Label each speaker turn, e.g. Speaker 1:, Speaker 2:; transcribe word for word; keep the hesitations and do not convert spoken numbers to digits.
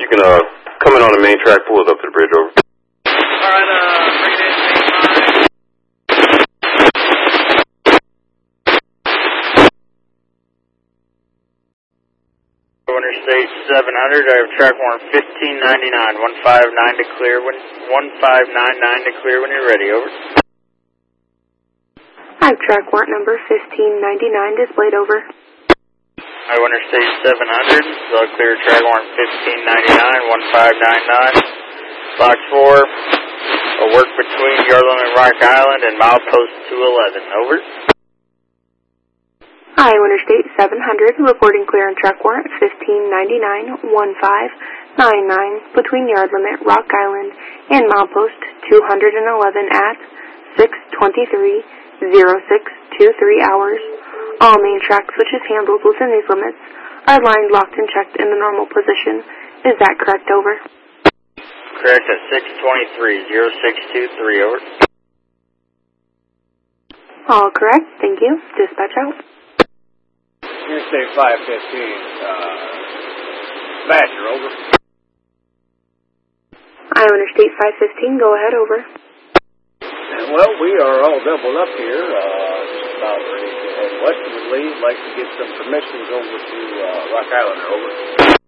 Speaker 1: You can uh, come in on the main track, pull it up to the bridge, over.
Speaker 2: Alright, uh, bring it in, main line. Interstate seven hundred, I have track warrant fifteen ninety-nine, one five nine to clear when, one five nine nine to clear when you're ready, over.
Speaker 3: I have track warrant number fifteen ninety-nine displayed, over.
Speaker 2: I have Interstate seven hundred, so I'll clear track warrant fifteen ninety-nine, one five nine nine. Box four, a work between Yardland and Rock Island and milepost two eleven, over.
Speaker 3: I have Interstate seven hundred, reporting clear on track warrant fifteen ninety-nine, one five nine nine between yard limit Rock Island and milepost two eleven at six twenty-three oh six twenty-three hours. All main track switches handled within these limits are lined, locked, and checked in the normal position. Is that correct, over?
Speaker 2: Correct at six twenty-three oh six twenty-three, over.
Speaker 3: All correct, thank you. Dispatch out.
Speaker 4: Interstate five fifteen, uh, Badger, over.
Speaker 3: Iowa Interstate five fifteen, go ahead, over.
Speaker 4: And, well, we are all doubled up here, uh, just about ready to head westwardly. Like to get some permissions over to uh, Rock Island, over.